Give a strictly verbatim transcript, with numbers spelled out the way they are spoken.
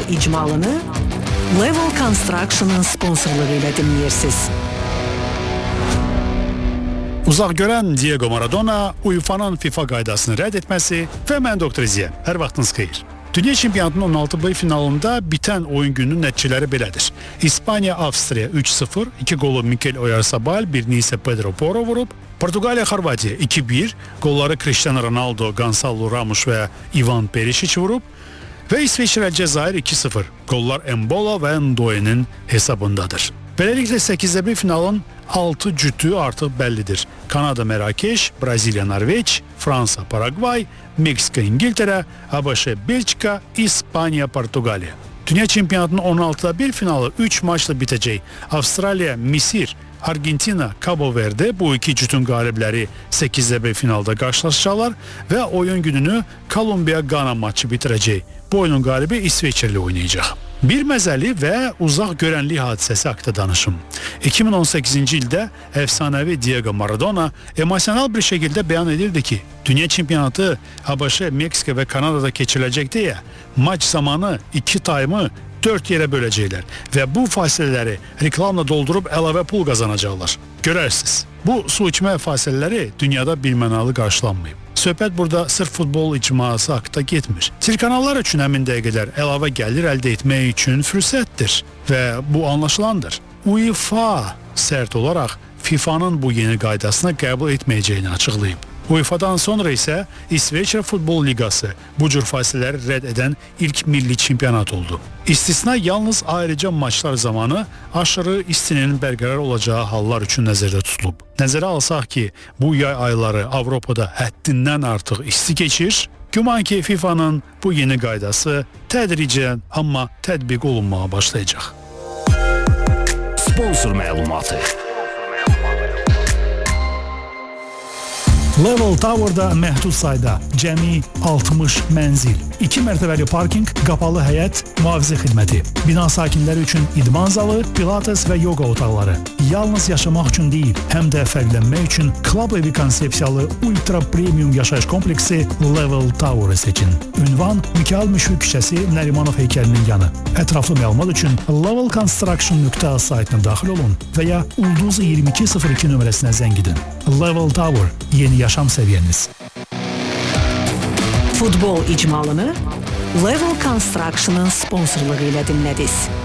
icmalını Level Construction'ın sponsorluğu ilə dinləyirsiniz. Uzaq görən Diego Maradona UEFA'nın FIFA qaydasını rədd etməsi və mən Doktor İziyə. Hər vaxtınız xeyir. Dünya çempionatının on altı B finalında bitən oyun gününün nəticələri belədir. İspaniya Avstriya üç sıfır, iki qolu Mikel Oyarzabal, birini isə Pedro Porro vurub. Portuqaliya Xorvatiya iki bir, qolları Cristiano Ronaldo, Gonçalo Ramos və Ivan Perisic vurub. Və İsveçrə Cəzair iki sıfır, qollar Embola və Ndoye'nin hesabındadır. Beləliklə səkkiz B finalın altı cütü artıq bəllidir. Kanada Mərakeş, Braziliya Norveç, Fransa Paragvay, Meksika İngiltərə, ABŞ Belçika, İspaniya Portuqaliya. Dünya çempionatının on altıda bir finalı üç maçla bitəcək. Avstraliya, Misir, Argentina, Cabo Verde bu iki cütün qalibləri səkkiz B finalda qarşılaşacaqlar və oyun gününü Kolumbiya-Qana maçı bitirəcək. Bu oyunun qalibi İsveçrə ilə oynayacaq. Bir məzəli və uzaq görənlik hadisəsi haqqında danışım. iki min on səkkizinci ildə əfsanəvi Diego Maradona emosional bir şəkildə bəyan edirdi ki, dünya çempionatı ABŞ, Meksika və Kanadada keçiriləcək deyə maç zamanı iki taymı dörd yerə böləcəklər və bu fasilələri reklamla doldurub əlavə pul qazanacaqlar. Görərsiniz, bu su içmə fasilələri dünyada bilmənalı qarşılanmayıb. Söhbət burada sırf futbol icması haqqında getmir. Telekanallar üçün həmin dəqiqələr əlavə gəlir əldə etmək üçün fürsətdir və bu anlaşılandır. UEFA sərt olaraq FIFA'nın bu yeni qaydasını qəbul etməyəcəyini açıqlayıb. UEFA'dan sonra isə İsveçrə Futbol Liqası bu cür fasilələri rədd edən ilk milli çempionat oldu. İstisna yalnız ayrıca maçlar zamanı aşırı istinin bərqərar olacağı hallar üçün nəzərdə tutulub. Nəzərə alsaq ki, bu yay ayları Avropada həddindən artıq isti keçir, güman ki FIFA'nın bu yeni qaydası tədricən amma tətbiq olunmağa başlayacaq. Sponsor məlumatı. Level Tower'da məhdud sayda cəmi altmış mənzil, iki mərtəbəli parking, qapalı həyət, mühafizə xidməti, bina sakinləri üçün idman zalı, pilates və yoga otaqları. Yalnız yaşamaq üçün deyil, həm də fərqlənmək üçün klub evi konsepsiyalı ultra premium yaşayış kompleksi Level Tower'ı seçin. Ünvan Mikail Müşfiq küçəsi, Nərimanov heykəlinin yanı. Ətraflı məlumat üçün level construction nöqtə az saytına daxil olun və ya Ulduz iyirmi iki sıfır iki nömrəsinə zəng edin. Level Tower, yeni yaşam səviyyəniz. Futbol icmalını Level Construction'ın sponsorluğu ilə dinlədiniz.